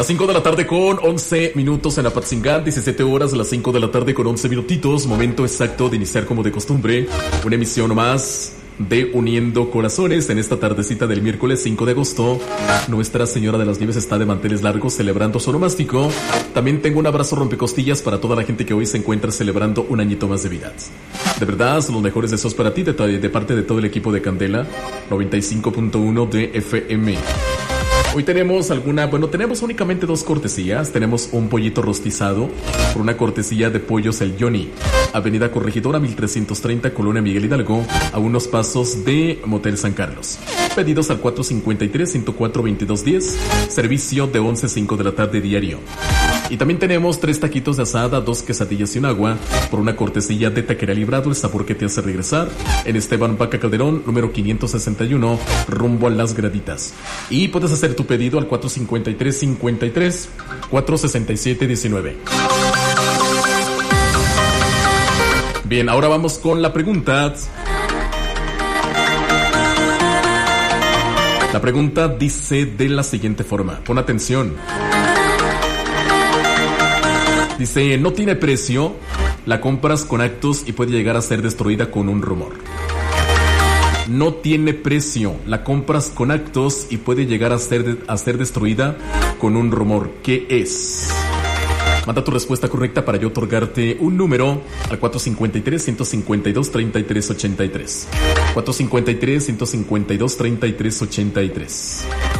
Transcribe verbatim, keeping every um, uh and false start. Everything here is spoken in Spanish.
Las cinco de la tarde con once minutos en Apatzingán, diecisiete horas, las cinco de la tarde con once minutitos, momento exacto de iniciar como de costumbre, una emisión más de Uniendo Corazones en esta tardecita del miércoles cinco de agosto. Nuestra Señora de las Nieves está de manteles largos celebrando su onomástico. También tengo un abrazo rompecostillas para toda la gente que hoy se encuentra celebrando un añito más de vida. De verdad, son los mejores deseos para ti de, de parte de todo el equipo de Candela noventa y cinco punto uno de F M. Hoy tenemos alguna, bueno, tenemos únicamente dos cortesías. Tenemos un pollito rostizado por una cortesía de Pollos El Johnny, Avenida Corregidora mil trescientos treinta, Colonia Miguel Hidalgo, a unos pasos de Motel San Carlos. Pedidos al cuatro cinco tres, uno cuatro, veintidós diez, servicio de once a cinco de la tarde diario. Y también tenemos tres taquitos de asada, dos quesadillas y un agua por una cortesía de Taquería Librado, el sabor que te hace regresar, en Esteban Vaca Calderón, número quinientos sesenta y uno, rumbo a Las Graditas. Y puedes hacer tu pedido al cuatro cinco tres, cinco tres, cuatro seis siete, diecinueve. Bien, ahora vamos con la pregunta. La pregunta dice de la siguiente forma, pon atención. Dice, no tiene precio, la compras con actos y puede llegar a ser destruida con un rumor. No tiene precio, la compras con actos y puede llegar a ser, a ser destruida con un rumor. ¿Qué es? Manda tu respuesta correcta para yo otorgarte un número al cuatro cinco tres, uno cinco dos, tres tres ocho tres. cuatro cinco tres, uno cinco dos, tres tres ocho tres.